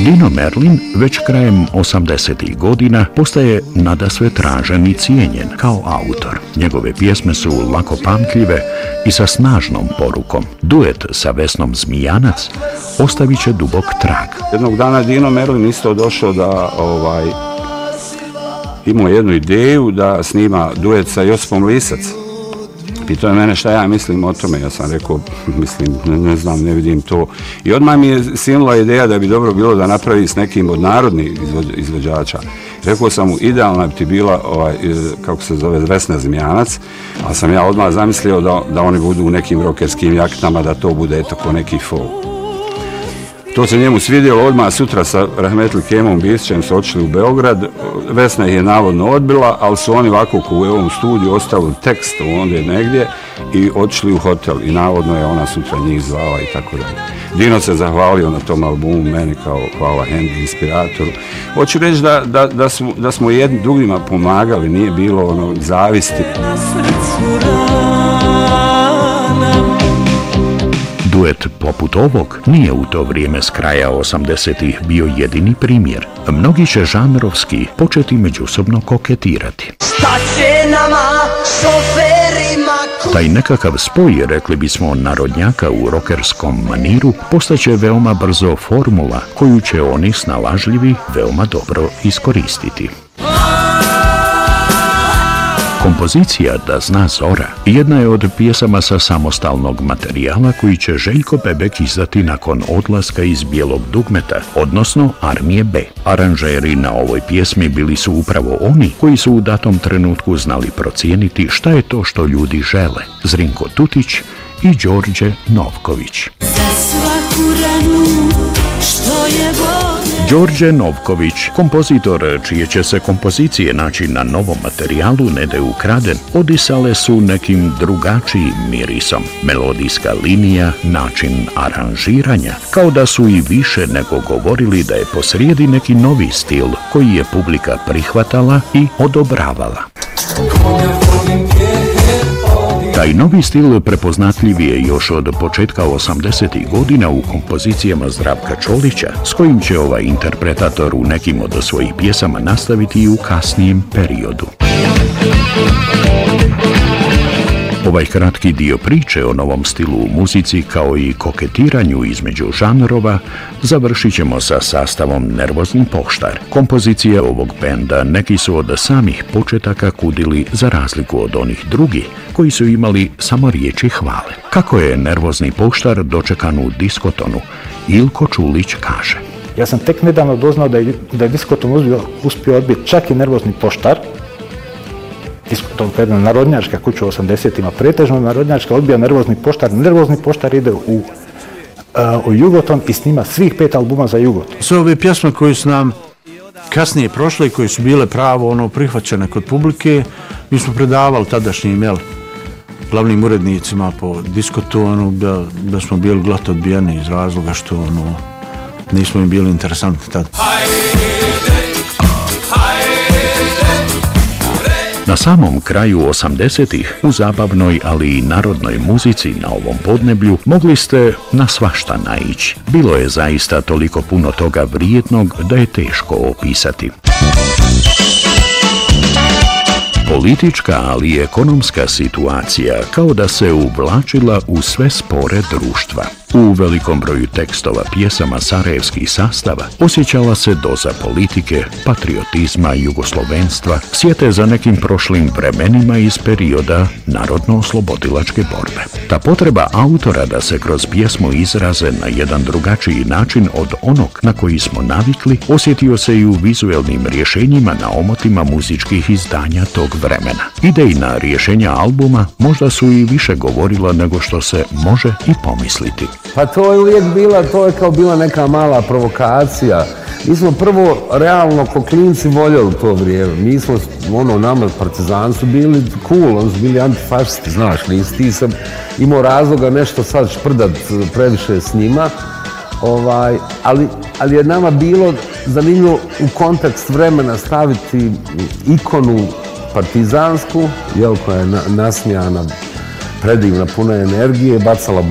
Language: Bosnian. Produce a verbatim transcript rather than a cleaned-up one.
Dino Merlin već krajem osamdesetih godina postaje nadasve tražen i cijenjen kao autor. Njegove pjesme su lako pamtljive i sa snažnom porukom. Duet sa Vesnom Zmijanac ostavit će dubok trag. Jednog dana Dino Merlin isto došao da ovaj, imao jednu ideju da snima duet sa Josipom Lisac. Pitao je mene šta ja mislim o tome, ja sam rekao, mislim, ne, ne znam, ne vidim to. I odmah mi je sinula ideja da bi dobro bilo da napravi s nekim od narodnih izvođača. Rekao sam mu, idealna bi ti bila, ovaj, kako se zove, Vesna Zmijanac, ali sam ja odmah zamislio da, da oni budu u nekim rokerskim jaknama, da to bude eto ko neki folk. To se njemu svidjelo, odmah sutra sa Rahmetli Kemom Bisićem su otišli u Beograd. Vesna ih je navodno odbila, ali su oni ovako u ovom studiju ostavili tekst ondje negdje i otišli u hotel i navodno je ona sutra njih zvala i tako dalje. Dino se zahvalio na tom albumu, meni kao hvala Hendi, inspiratoru. Hoću reći da, da, da, smo, da smo jedni drugima pomagali, nije bilo ono zavisti. Duet poput ovog nije u to vrijeme s kraja osamdesetih bio jedini primjer. Mnogi će žanrovski početi međusobno koketirati. Šta će nama, šoferima? Taj nekakav spoj, rekli bismo, narodnjaka u rokerskom maniru, postaće veoma brzo formula koju će oni snalažljivi veoma dobro iskoristiti. Kompozicija Da zna zora jedna je od pjesama sa samostalnog materijala koji će Željko Bebek izdati nakon odlaska iz Bijelog dugmeta, odnosno Armije B. Aranžeri na ovoj pjesmi bili su upravo oni koji su u datom trenutku znali procijeniti šta je to što ljudi žele. Zrinko Tutić i Đorđe Novković. Za svaku ranu što je bolje. Đorđe Novković, kompozitor čije će se kompozicije naći na novom materijalu Nede ukraden, odisale su nekim drugačijim mirisom. Melodijska linija, način aranžiranja, kao da su i više nego govorili da je posrijedi neki novi stil koji je publika prihvatala i odobravala. Taj novi stil prepoznatljiv je još od početka osamdesetih godina u kompozicijama Zdravka Čolića, s kojim će ovaj interpretator u nekim od svojih pjesama nastaviti i u kasnijem periodu. Ovaj kratki dio priče o novom stilu u muzici kao i koketiranju između žanrova završit ćemo sa sastavom Nervozni poštar. Kompozicije ovog benda neki su od samih početaka kudili za razliku od onih drugih koji su imali samo riječi hvale. Kako je Nervozni poštar dočekan u diskotonu, Ilko Čulić kaže. Ja sam tek nedavno doznao da je, da je diskoton uspio, uspio odbiti čak i Nervozni poštar. Diskoton je jedna narodnjačka kuća u osamdesetima, pretežno narodnjačka, odbija Nervozni poštar. Nervozni poštar ide u, uh, u Jugoton i snima svih pet albuma za Jugoton. Sve ove pjesme koje su nam kasnije prošle i koje su bile pravo ono prihvaćene kod publike, mi smo predavali tadašnjim jel, glavnim urednicima po diskotonu, da, da smo bili glato odbijeni iz razloga što ono, nismo im bili interesantni tada. Na samom kraju osamdesetih u zabavnoj, ali i narodnoj muzici na ovom podneblju mogli ste na svašta naići. Bilo je zaista toliko puno toga vrijednog da je teško opisati. Politička, ali i ekonomska situacija kao da se uvlačila u sve spore društva. U velikom broju tekstova pjesama sarajevskih sastava osjećala se doza politike, patriotizma, jugoslovenstva, sjete za nekim prošlim vremenima iz perioda narodno-oslobodilačke borbe. Ta potreba autora da se kroz pjesmu izraze na jedan drugačiji način od onog na koji smo navikli osjetio se i u vizuelnim rješenjima na omotima muzičkih izdanja tog vremena. Idejna rješenja albuma možda su i više govorila nego što se može i pomisliti. Pa to je uvijek bila, to je kao bila neka mala provokacija. Mi smo prvo realno ko klinci voljeli to vrijeme. Mi smo, ono, nama partizani su bili cool, oni su bili antifašisti, znaš, nisi ti sam imao razloga nešto sad šprdat previše s njima. Ovaj, ali, ali je nama bilo zanimljivo u kontekst vremena staviti ikonu partizansku, jel, koja je na, nasmijana, predivna, puna energije, bacala